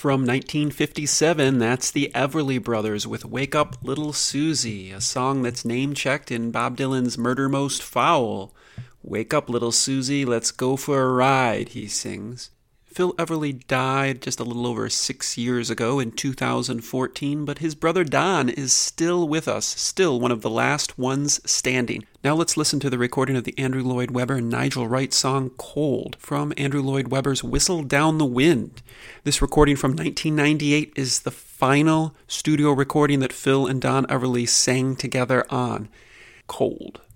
From 1957, that's the Everly Brothers with Wake Up Little Susie, a song that's name-checked in Bob Dylan's Murder Most Foul. Wake up, little Susie, let's go for a ride, he sings. Phil Everly died just a little over 6 years ago in 2014, but his brother Don is still with us, still one of the last ones standing. Now let's listen to the recording of the Andrew Lloyd Webber and Nigel Wright song Cold from Andrew Lloyd Webber's Whistle Down the Wind. This recording from 1998 is the final studio recording that Phil and Don Everly sang together on. Cold.